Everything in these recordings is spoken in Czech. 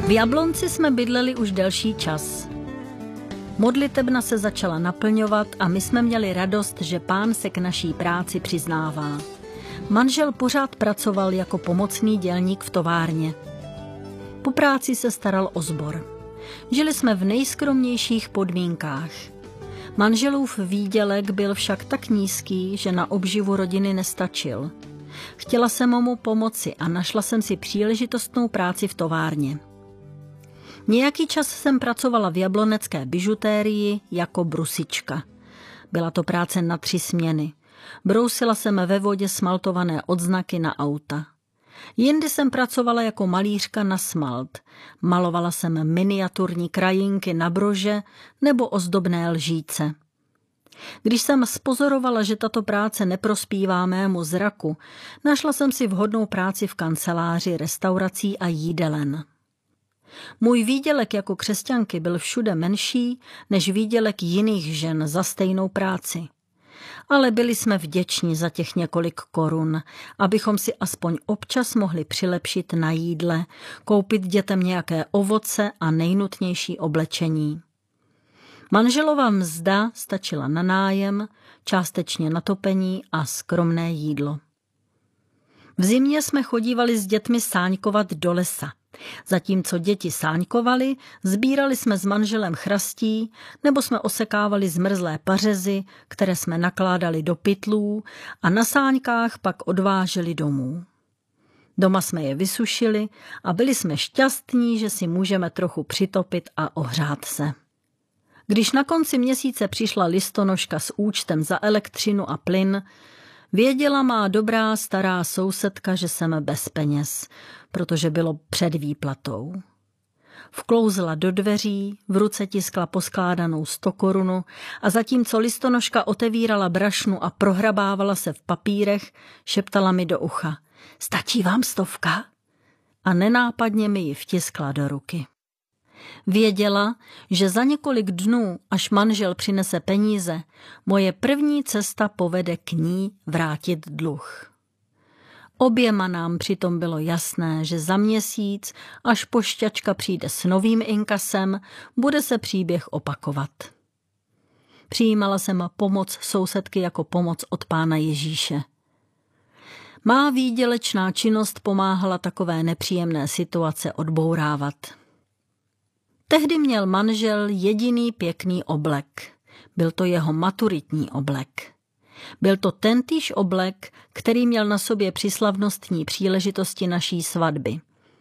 V Jablonci jsme bydleli už delší čas. Modlitebna se začala naplňovat a my jsme měli radost, že Pán se k naší práci přiznává. Manžel pořád pracoval jako pomocný dělník v továrně. Po práci se staral o sbor. Žili jsme v nejskromnějších podmínkách. Manželův výdělek byl však tak nízký, že na obživu rodiny nestačil. Chtěla jsem mu pomoci a našla jsem si příležitostnou práci v továrně. Nějaký čas jsem pracovala v jablonecké bižutérii jako brusička. Byla to práce na 3 směny. Brousila jsem ve vodě smaltované odznaky na auta. Jindy jsem pracovala jako malířka na smalt. Malovala jsem miniaturní krajinky na brože nebo ozdobné lžíce. Když jsem spozorovala, že tato práce neprospívá mému zraku, našla jsem si vhodnou práci v kanceláři, restaurací a jídelen. Můj výdělek jako křesťanky byl všude menší než výdělek jiných žen za stejnou práci. Ale byli jsme vděční za těch několik korun, abychom si aspoň občas mohli přilepšit na jídle, koupit dětem nějaké ovoce a nejnutnější oblečení. Manželova mzda stačila na nájem, částečně na topení a skromné jídlo. V zimě jsme chodívali s dětmi sáňkovat do lesa. Zatímco děti sáňkovaly, sbírali jsme s manželem chrastí nebo jsme osekávali zmrzlé pařezy, které jsme nakládali do pytlů a na sáňkách pak odváželi domů. Doma jsme je vysušili a byli jsme šťastní, že si můžeme trochu přitopit a ohřát se. Když na konci měsíce přišla listonoška s účtem za elektřinu a plyn, věděla má dobrá stará sousedka, že jsem bez peněz, protože bylo před výplatou. Vklouzla do dveří, v ruce tiskla poskládanou 100 korunu a zatímco listonoška otevírala brašnu a prohrabávala se v papírech, šeptala mi do ucha: "Stačí vám 100?" A nenápadně mi ji vtiskla do ruky. Věděla, že za několik dnů, až manžel přinese peníze, moje první cesta povede k ní vrátit dluh. Oběma nám přitom bylo jasné, že za měsíc, až pošťačka přijde s novým inkasem, bude se příběh opakovat. Přijímala jsem pomoc sousedky jako pomoc od Pána Ježíše. Má výdělečná činnost pomáhala takové nepříjemné situace odbourávat. Tehdy měl manžel jediný pěkný oblek. Byl to jeho maturitní oblek. Byl to tentýž oblek, který měl na sobě při slavnostní příležitosti naší svatby.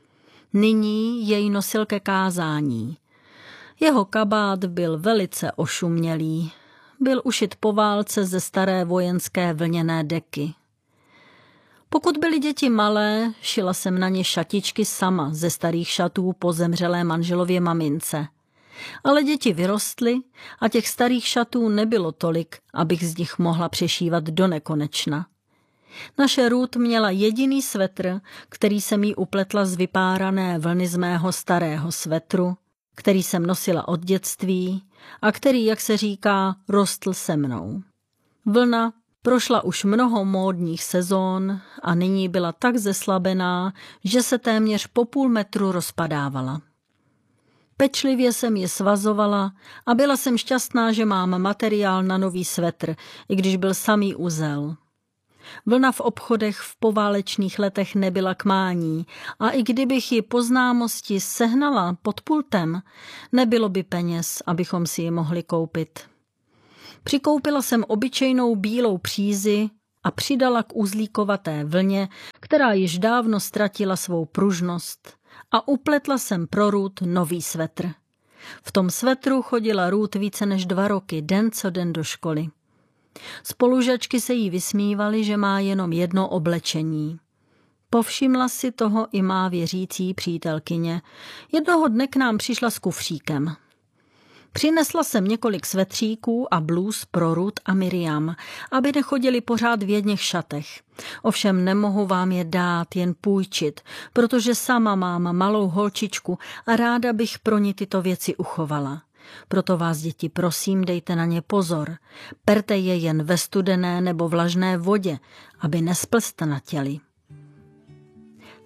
Nyní jej nosil ke kázání. Jeho kabát byl velice ošumělý. Byl ušit po válce ze staré vojenské vlněné deky. Pokud byly děti malé, šila jsem na ně šatičky sama ze starých šatů po zemřelé manželově mamince. Ale děti vyrostly a těch starých šatů nebylo tolik, abych z nich mohla přešívat do nekonečna. Naše Ruth měla jediný svetr, který jsem jí upletla z vypárané vlny z mého starého svetru, který jsem nosila od dětství a který, jak se říká, rostl se mnou. Vlna prošla už mnoho módních sezón a nyní byla tak zeslabená, že se téměř po půl metru rozpadávala. Pečlivě jsem je svazovala a byla jsem šťastná, že mám materiál na nový svetr, i když byl samý uzel. Vlna v obchodech v poválečných letech nebyla k mání a i kdybych ji po známosti sehnala pod pultem, nebylo by peněz, abychom si ji mohli koupit. Přikoupila jsem obyčejnou bílou přízi a přidala k uzlíkovaté vlně, která již dávno ztratila svou pružnost, a upletla jsem pro Ruth nový svetr. V tom svetru chodila Ruth více než 2 roky, den co den do školy. Spolužačky se jí vysmívaly, že má jenom jedno oblečení. Povšimla si toho i má věřící přítelkyně. Jednoho dne k nám přišla s kufříkem. Přinesla jsem několik svetříků a blůz pro Ruth a Miriam, aby nechodili pořád v jedněch šatech. Ovšem nemohu vám je dát, jen půjčit, protože sama mám malou holčičku a ráda bych pro ní tyto věci uchovala. Proto vás, děti, prosím, dejte na ně pozor. Perte je jen ve studené nebo vlažné vodě, aby nesplstnatěli.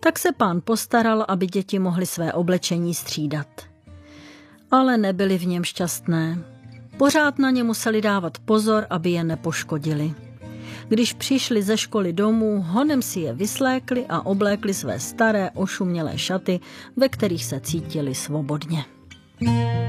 Tak se pán postaral, aby děti mohly své oblečení střídat. Ale nebyly v něm šťastné. Pořád na ně museli dávat pozor, aby je nepoškodili. Když přišli ze školy domů, honem si je vyslékli a oblékli své staré ošumělé šaty, ve kterých se cítili svobodně.